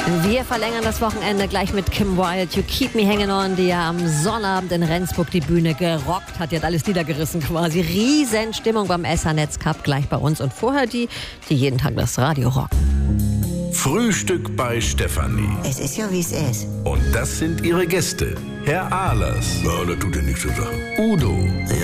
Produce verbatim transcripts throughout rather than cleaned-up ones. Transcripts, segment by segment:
Wir verlängern das Wochenende gleich mit Kim Wilde, You Keep Me Hanging On, die ja am Sonnabend in Rendsburg die Bühne gerockt hat. Die hat alles niedergerissen quasi. Riesenstimmung beim S H-Netz Cup gleich bei uns. Und vorher die, die jeden Tag das Radio rocken. Frühstück bei Stefanie. Es ist ja, wie es ist. Und das sind ihre Gäste. Herr Ahlers. Ja, das tut ja nichts zur Sache. Udo.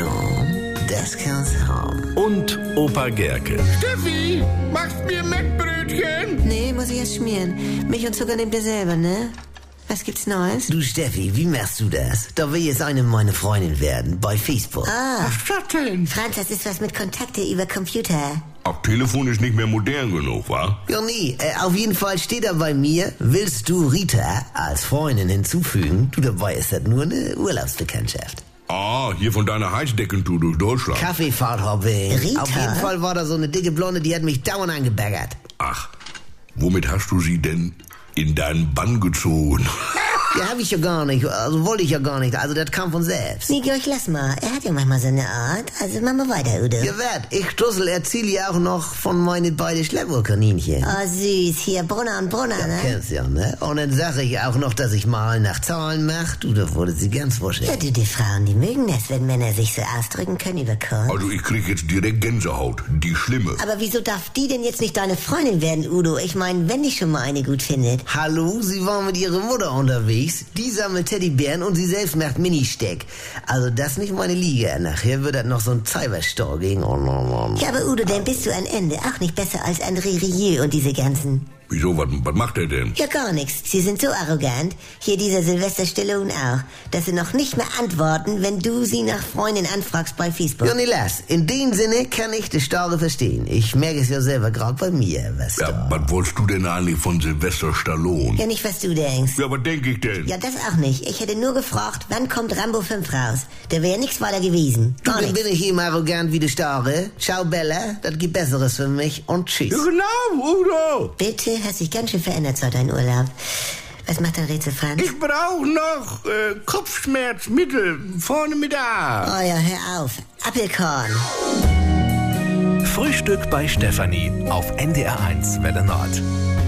Ja, das kann's haben. Und Opa Gerke. Steffi, machst mir Mettbrötchen? Nee, muss ich erst schmieren. Milch und Zucker nehmt ihr selber, ne? Was gibt's Neues? Du Steffi, wie machst du das? Da will jetzt eine meine Freundin werden, bei Facebook. Ah, Was ist das denn? Franz, das ist was mit Kontakte über Computer. Auch Telefon ist nicht mehr modern genug, wa? Ja, nee, äh, auf jeden Fall steht da bei mir, willst du Rita als Freundin hinzufügen? Du, dabei ist das nur eine Urlaubsbekanntschaft. Ah, hier von deiner Heizdeckentour durch Deutschland. Kaffeefahrthopping. Rita? Auf jeden Fall war da so eine dicke Blonde, die hat mich dauernd angebaggert. Ach, womit hast du sie denn in deinen Bann gezogen? Ja, hab ich ja gar nicht, also wollte ich ja gar nicht, also das kam von selbst. Nee, Georg, lass mal. Er hat ja manchmal seine Art. Also mach mal weiter, Udo. Ja, werd, ich Dussel erzähle ja auch noch von meinen beiden Schlepperkaninchen. Oh, süß. Hier, Brunner und Brunner, ne? Kennst ja, ne? Und dann sage ich auch noch, dass ich mal nach Zahlen mache. Du, da wurde sie ganz wuschig. Ja, du, die Frauen, die mögen das, wenn Männer sich so ausdrücken können über Kunst. Also ich krieg jetzt direkt Gänsehaut, die schlimme. Aber wieso darf die denn jetzt nicht deine Freundin werden, Udo? Ich meine, wenn die schon mal eine gut findet. Hallo, sie war mit ihrer Mutter unterwegs. Die sammelt Teddybären und sie selbst macht Ministeck. Also das nicht meine Liga. Nachher wird das noch so ein Cyberstor gegen. Oh, oh, oh. Ja, aber Udo, dann bist du am Ende auch nicht besser als André Rieu und diese ganzen. Wieso, was, was macht er denn? Ja, gar nichts. Sie sind so arrogant, hier dieser Sylvester Stallone auch, dass sie noch nicht mehr antworten, wenn du sie nach Freundin anfragst bei Facebook. Ja, nee, lass. In dem Sinne kann ich das Starre verstehen. Ich merke es ja selber gerade bei mir, was Ja, da... was wolltest du denn eigentlich von Sylvester Stallone? Ja, nicht, was du denkst. Ja, was denk ich denn? Ja, das auch nicht. Ich hätte nur gefragt, wann kommt Rambo fünf raus? Da wäre nichts weiter gewesen. Du, Gar dann nichts. bin ich eben arrogant wie der Starre. Ciao, Bella. Das gibt Besseres für mich. Und tschüss. Ja, genau, Udo. Bitte, hast dich ganz schön verändert seit deinem Urlaub. Was macht dein Rätsel, Franz? Ich brauche noch äh, Kopfschmerzmittel. Vorne mit A. Oh ja, hör auf. Apfelkorn. Frühstück bei Stefanie auf N D R eins Welle Nord.